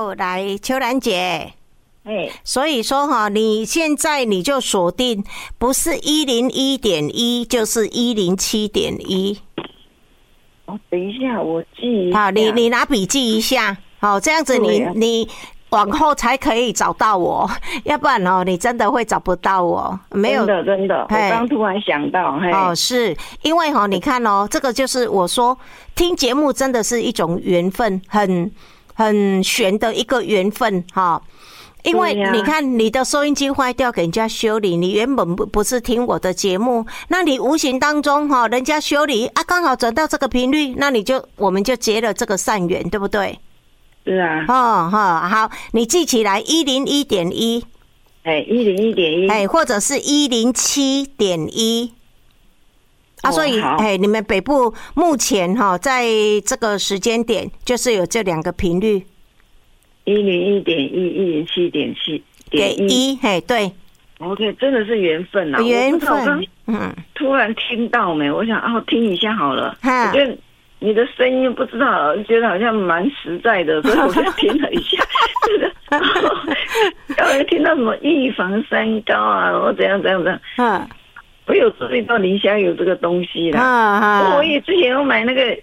好，来秋兰姐。所以说哈，你现在你就锁定不是101.1就是107.1。 等一下我记一下。 好，你拿笔记一下。好，这样子你往后才可以找到我，要不然你真的会找不到我。没有， 真的，我刚突然想到。 是因为你看这个就是我说听节目真的是一种缘分，很玄的一个缘分哈。因为你看你的收音机坏掉给人家修理，你原本不是听我的节目，那你无形当中人家修理啊，刚好转到这个频率，那我们就结了这个善缘，对不对？ 是啊。 好，你记起来101.1。 101.1。 或者是107.1。所以你们北部目前在这个时间点就是有这两个频率。 101.1、107.1。 对。 OK， 真的是缘分啊！ 缘分。 突然听到我想听一下好了。我觉得你的声音不知道，觉得好像蛮实在的，所以我就听了一下。刚才听到什么预防三高啊，然后怎样。我有注意到林香有这个东西啦。我也之前有买那个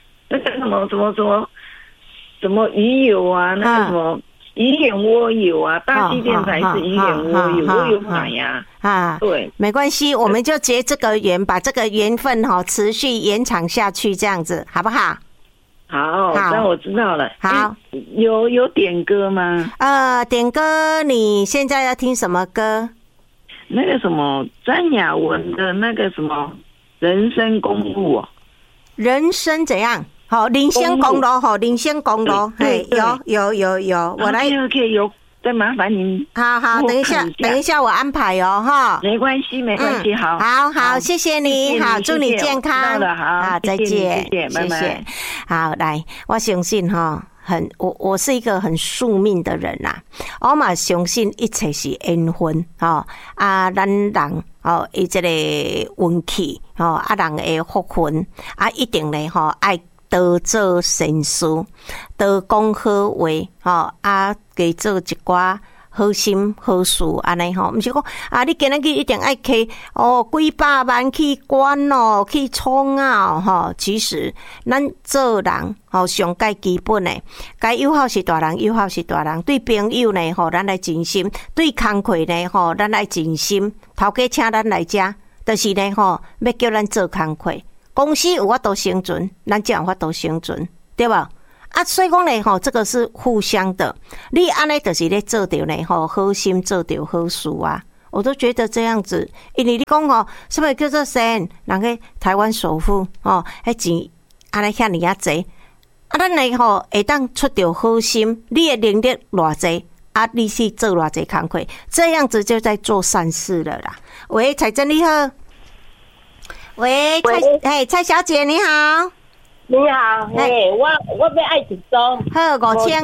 什么鱼油啊，那个什么鱼眼窝油啊，大气电台是鱼眼窝油，我有买呀。对， 没关系，我们就结这个缘，把这个缘分持续延长下去，这样子好不好？ 好，那我知道了。 好， 有点歌吗？ 点歌，你现在要听什么歌？ 那个什么詹雅雯的那个什么人生公路人生怎样？林仙公路，林仙公路，有，我来。 OK， 有，再麻烦您。 好，等一下，我安排哈。 没关系， 好，谢谢你，好，祝你健康。 好， 再见， 谢谢。 好，来，我相信我是一个很宿命的人啦，我嘛相信一切是缘分咱人伊这个运气人的福分一定咧爱多做善事，多讲好话加做一寡好心好事安尼毋是讲你今日去一定爱去几百万去管去创其实咱做人上该基本的该友好是大人，友好是大人，对朋友呢咱来尽心，对工课呢咱来尽心，头家请咱来遮就是呢要叫咱做工课，公司有法度生存，咱才有法度生存，对吧？所以讲呢这个是互相的，你安尼就是咧做到呢好心做到好事啊，我都觉得这样子。因为你讲什么叫做善，人个台湾首富迄钱安尼遐尼啊济咱呢会当出到好心，你的能力偌济你去做偌济工课，这样子就在做善事了啦。喂，彩珍你好。喂，蔡小姐你好。 你好，我要爱一组， 好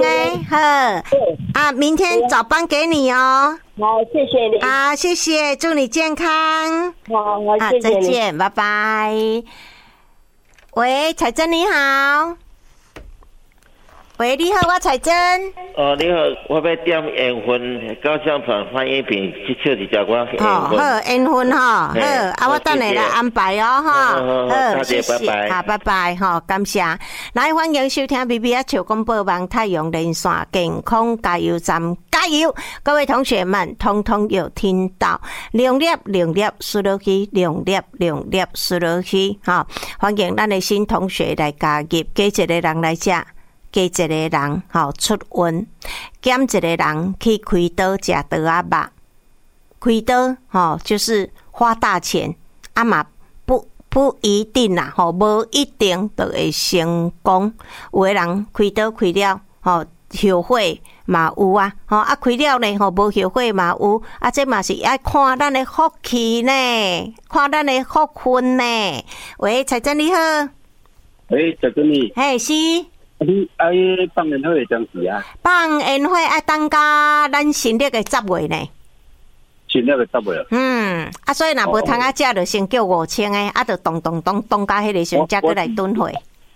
5000好，明天早班给你好，谢谢你， 谢谢，祝你健康， 好，谢谢你， 再见，拜拜。喂，彩珍你好。喂，你好，我彩珍。 你好，我要点缘分高香团翻译饼，去唱一下我缘分。 好，缘分好，我等下来安排好，谢谢，好，拜拜，感谢。来，欢迎收听 BBS 潮广播网太阳连线健康加油站，加油！各位同学们，通通有听到，两粒输落去，两粒输落去，欢迎咱的新同学来加入，加一个人来吃。加一个人出运，减一个人去开刀食刀肉，开刀就是花大钱嘛不一定啦无一定就会成功。有的人开刀开了后悔嘛有开了呢无后悔嘛有这嘛是爱看咱的福气呢，看咱的福分呢。喂，彩珍你好。 喂，彩珍你。 是。 你放烟火会当时啊？ 放烟火爱等到咱新历的10月呢。 新历的10月。 所以若无通食就先叫5000就动到迄个时阵才过来囤货。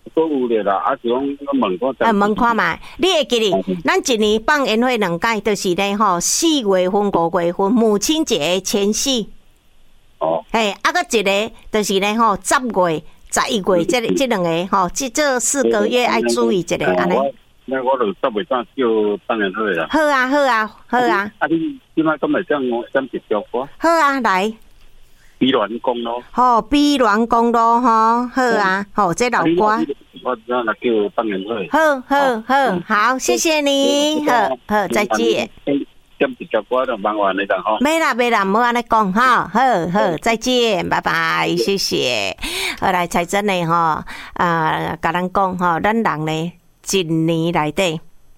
都有咧啦，是讲我问看。 问看嘛，你会记哩？咱一年放烟花2届，就是咧吼4月份、5月份母亲节前夕。 哦。 嘿，啊个一个就是咧吼10月、11月，这2个吼，这4个月爱注意一个安尼。 那我就10月份叫放烟花啦。 好啊，好啊，好啊。 啊，你即摆今日讲我先直接歌。 好啊，来。 碧鸾宫咯。 吼，碧鸾宫咯，吼，好啊，吼，这老歌。 我知道那叫放烟花。 好，好，谢谢你，好，再见。 先直接歌就忙完你啦吼。 没啦，唔好安尼讲哈，好，再见，拜拜，谢谢。后来才真的吼，甲咱讲吼，咱人呢，一年内底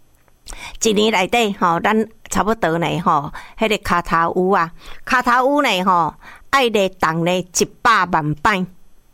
吼，咱差不多呢吼，迄个骹头舞啊，骹头舞呢吼，爱咧动呢100万摆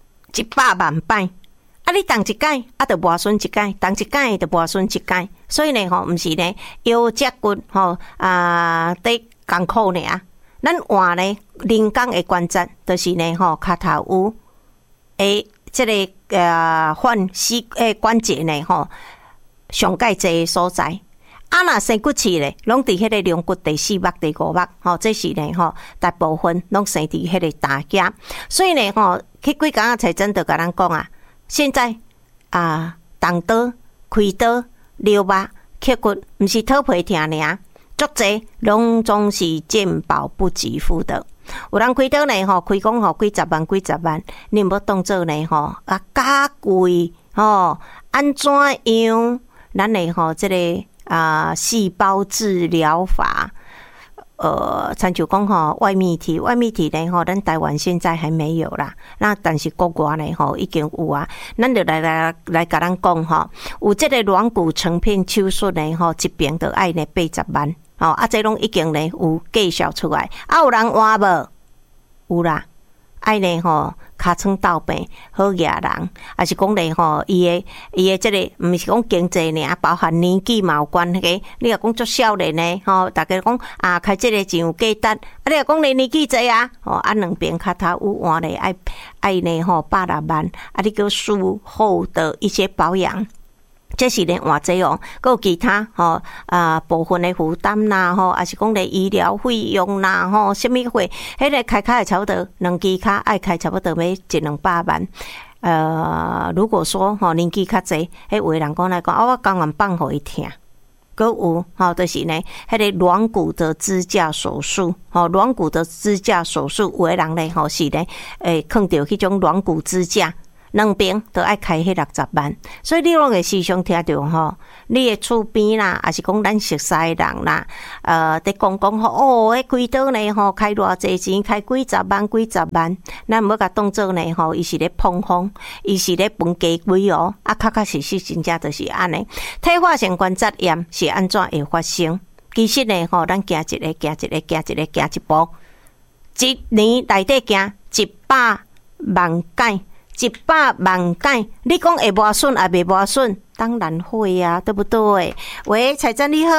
，100万摆。啊，你动一届，啊，就磨损一届；动一届，就磨损一届。所以呢，吼，毋是呢，腰脊骨吼伫艰苦呢啊。咱换呢，人工的关节，就是呢，吼，骹头有诶，这个患膝关节呢，吼，上界济所在。啊，若生骨刺咧，拢伫迄个龙骨第4脉、第5脉，吼，这是呢，吼，大部分拢生伫迄个大脚。所以呢，吼，去几工仔才真的甲咱讲啊。现在动刀、开刀、留肉、削骨，毋是讨皮疼尔，足济拢总是健保不给付的。有人开刀呢，吼，开讲吼几十万，你无当做呢，吼加贵吼，安怎样？咱的吼这个细胞治疗法。参像讲吼外泌体呢吼，咱台湾现在还没有啦。那但是国外呢吼已经有啊。咱就来甲咱讲吼，有这个软骨成片手术呢吼，一边就爱呢80万，吼啊，这拢已经呢有介绍出来。啊，有人换无？有啦。爱呢吼，尻川倒病好野人，还是讲呢吼，伊的这个毋是讲经济呢，包含年纪嘛有关系。你若讲足少年呢，吼，大家讲开这个真有价值。你若讲你年纪济啊，吼，两边骹头有换呢，爱呢吼160万，你叫术后的一些保养。这是咧换这哦，还有其他吼部分的负担啦吼，还是讲咧医疗费用啦吼，什么货，迄个开差不多2支卡爱开差不多要100-200万。如果说吼年纪较济，迄有人讲来讲，我刚完放互伊听。还有吼，就是呢，迄个软骨的支架手术，吼，软骨的支架手术，有的人咧吼是咧，放着迄种软骨支架。两边都爱开迄60万，所以你拢会时常听到吼，你的厝边啦，还是讲咱熟悉的人啦，在讲吼，迄开刀呢吼，开偌济钱，开几十万，咱要甲当做呢吼，伊是咧碰风，伊是咧分家规哦，确实真正就是安尼。退化性关节炎是安怎会发生？其实呢吼，咱行一步，一年内底行100万届。100万届，你讲会磨损也袂磨损，当然会啊，对不对？喂，彩珍你好，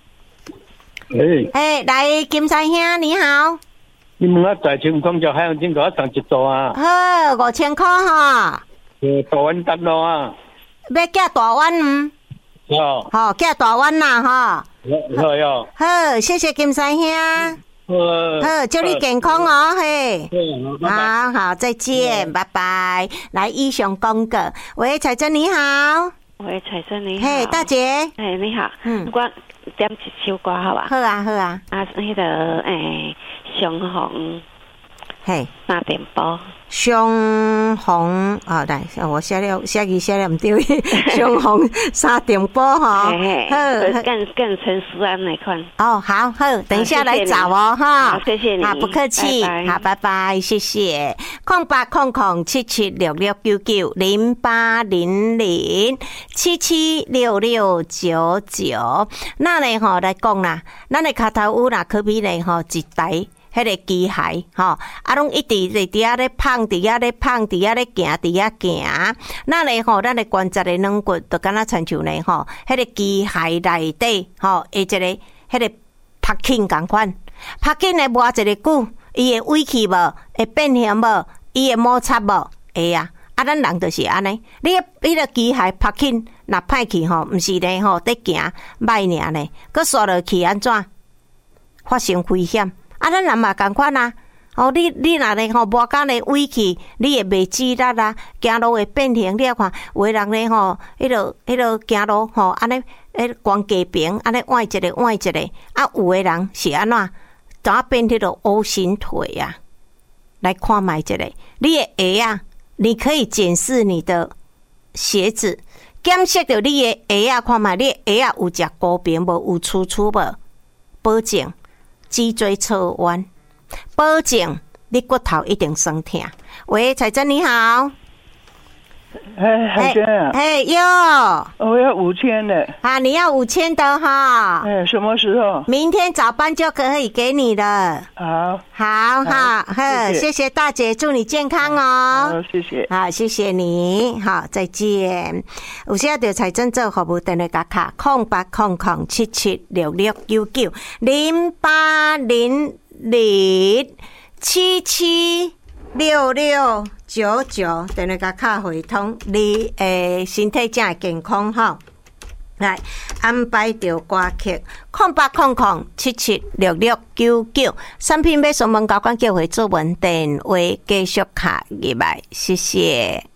来金山兄你好， 你问我在情况就海洋金给我上一组啊， 好，5000块哈， 大碗单咯啊， 要寄大碗好，寄大碗啦哈，好，谢谢金山兄。好，祝你健康哦，嘿，好，再见，拜拜。来，以上讲过，喂，彩珍你好， 喂，彩珍你好， 嘿，大姐， 你好，我点一首歌好吧？ 好啊， 迄个相逢， 嘿 3点半。 相逢来，我写了唔对，相逢3点半哈， 更陈思安那款。 好，等一下来找哦哈， 谢谢你， 不客气，好，拜拜，谢谢。0800776699，0800776699。那呢吼来讲啦，咱的骹头有啦，可比呢吼一台。迄个机械吼，拢一直在底下咧碰，底下咧行，那咧吼，咱的关节的软骨，就敢若亲像咧吼，迄个机械内底吼，一个迄个拍筋共款，拍筋的磨一个久，伊会委屈无？会变形无？伊会摩擦无？会啊。 啊，咱人就是安尼，你迄个机械拍紧，若歹去吼，毋是咧吼，得行歹尔咧，佮刷落去安怎发生危险？啊，咱人嘛共款啊。哦，你若咧吼无敢咧尾去，你会袂记力啦，行路会变形。你看，有的人咧吼，迄落行路吼，安尼光街边安尼弯一个弯一个，啊，有的人是安怎？怎变迄个 O 型腿啊？来看卖一下，你的鞋啊，你可以检视你的鞋子，检视到你的鞋啊，看卖你的鞋啊有食高平无，有粗粗无？保证脊椎侧弯。保证你骨头一定酸痛。喂，彩珍你好。 海珍啊。 哟。 我要5000的。 啊，你要5000的哈。 什么时候？ 明天早班就可以给你了。好，谢谢大姐，祝你健康哦。 好，谢谢。 好，谢谢你。好，再见。有需要到彩珍做服务电话卡卡0800776699 0800776699电话卡卡回通，你身体才会健康吼。来安排着歌曲0800776699，产品要询问交管机会做文电话继续卡入来，谢谢。